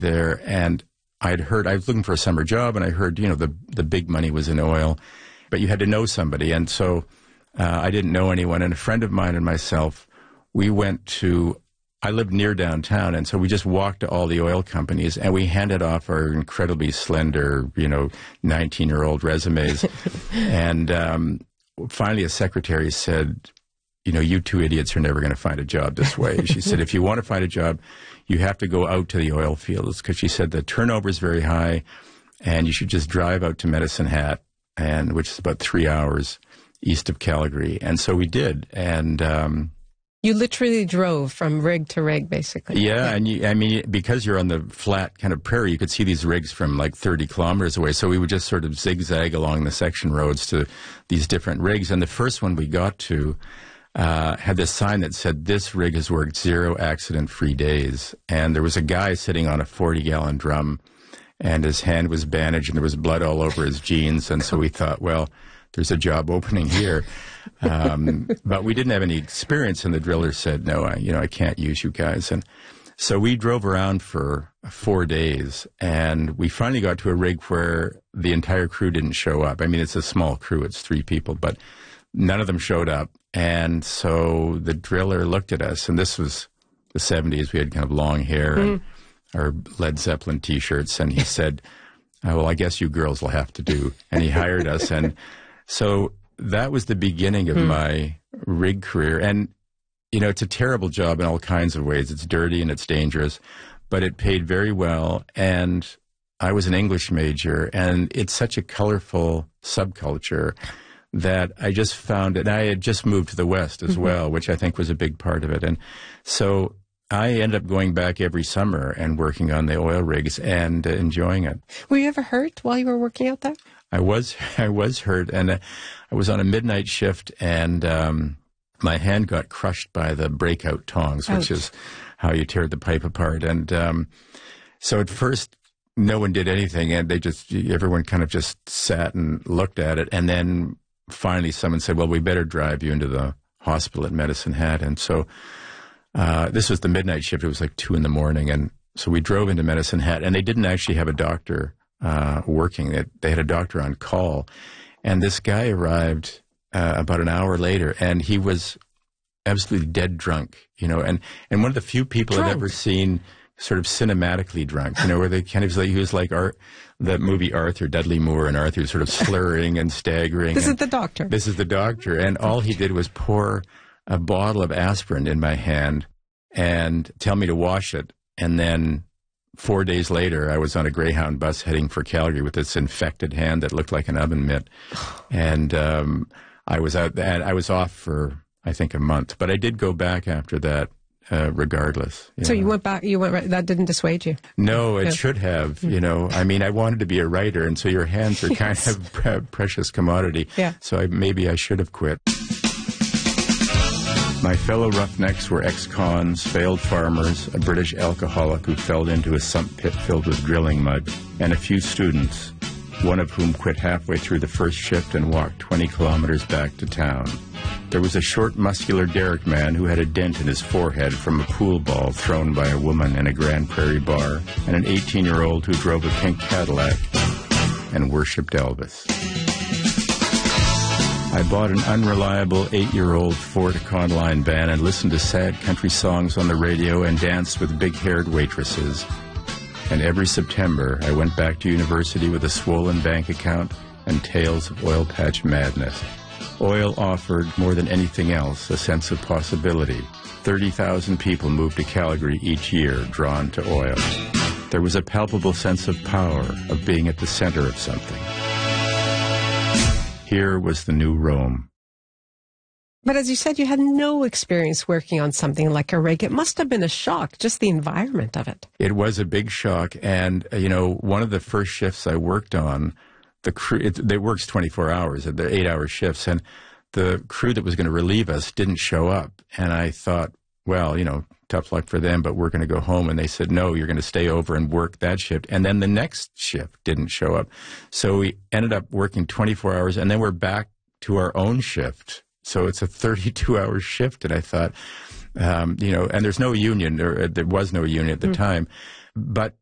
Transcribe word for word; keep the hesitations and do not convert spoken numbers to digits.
there, and I'd heard, I was looking for a summer job, and I heard, you know, the, the big money was in oil, but you had to know somebody. And so uh, I didn't know anyone. And a friend of mine and myself, we went to, I lived near downtown, and so we just walked to all the oil companies, and we handed off our incredibly slender, you know, nineteen-year-old resumes. and um, finally a secretary said, you know, you two idiots are never going to find a job this way. She said, if you want to find a job, you have to go out to the oil fields, because she said the turnover is very high, and you should just drive out to Medicine Hat, and which is about three hours east of Calgary. And so we did, and um, you literally drove from rig to rig, basically. Yeah, yeah. and you, I mean, because you're on the flat kind of prairie, you could see these rigs from like thirty kilometers away. So we would just sort of zigzag along the section roads to these different rigs. And the first one we got to uh, had this sign that said, "This rig has worked zero accident-free days." And there was a guy sitting on a forty-gallon drum, and his hand was bandaged, and there was blood all over his jeans. And so we thought, well, there's a job opening here. Um, but we didn't have any experience, and the driller said, no, I, you know, I can't use you guys. And so we drove around for four days, and we finally got to a rig where the entire crew didn't show up. I mean, it's a small crew, it's three people, but none of them showed up. And so the driller looked at us, and this was the seventies. We had kind of long hair mm. and our Led Zeppelin T-shirts, and he said, oh, well, I guess you girls will have to do. And he hired us, and so that was the beginning of hmm. my rig career. And, you know, it's a terrible job in all kinds of ways. It's dirty and it's dangerous, but it paid very well. And I was an English major, and it's such a colorful subculture that I just found it. And I had just moved to the West as mm-hmm. well, which I think was a big part of it. And so I ended up going back every summer and working on the oil rigs and uh, enjoying it. Were you ever hurt while you were working out there? I was, I was hurt, and uh, I was on a midnight shift, and um, my hand got crushed by the breakout tongs, which Ouch. Is how you tear the pipe apart. And um, so at first, no one did anything, and they just, everyone kind of just sat and looked at it. And then finally someone said, well, we better drive you into the hospital at Medicine Hat. And so uh, this was the midnight shift. It was like two in the morning. And so we drove into Medicine Hat, and they didn't actually have a doctor Uh, working. They, they had a doctor on call, and this guy arrived uh, about an hour later, and he was absolutely dead drunk, you know, and, and one of the few people drunk. I've ever seen sort of cinematically drunk, you know, where they kind of, like, he was like Art, the movie Arthur, Dudley Moore and Arthur, sort of slurring and staggering. This and is the doctor. This is the doctor, and all he did was pour a bottle of aspirin in my hand and tell me to wash it, and then Four days later, I was on a Greyhound bus heading for Calgary with this infected hand that looked like an oven mitt, and um, I was out. And I was off for I think a month, but I did go back after that, uh, regardless. You so know. you went back. You went. Right, that didn't dissuade you. No, it no. should have. You know, I mean, I wanted to be a writer, and so your hands are kind yes. of a precious commodity. Yeah. So I, maybe I should have quit. My fellow roughnecks were ex-cons, failed farmers, a British alcoholic who fell into a sump pit filled with drilling mud, and a few students, one of whom quit halfway through the first shift and walked twenty kilometers back to town. There was a short, muscular Derrick man who had a dent in his forehead from a pool ball thrown by a woman in a Grand Prairie bar, and an eighteen-year-old who drove a pink Cadillac and worshipped Elvis. I bought an unreliable eight-year-old Ford Econoline van and listened to sad country songs on the radio and danced with big-haired waitresses. And every September, I went back to university with a swollen bank account and tales of oil patch madness. Oil offered, more than anything else, a sense of possibility. thirty thousand people moved to Calgary each year, drawn to oil. There was a palpable sense of power, of being at the center of something. Here was the new Rome. But as you said, you had no experience working on something like a rig. It must have been a shock, just the environment of it. It was a big shock. And, uh, you know, one of the first shifts I worked on, the crew, it, it works twenty-four hours, they're eight-hour shifts, and the crew that was going to relieve us didn't show up. And I thought, well, you know, tough luck for them, but we're going to go home. And they said, no, you're going to stay over and work that shift. And then the next shift didn't show up. So we ended up working twenty-four hours, and then we're back to our own shift. So it's a thirty-two hour shift. And I thought, um, you know, and there's no union, or there was no union at the mm. time. But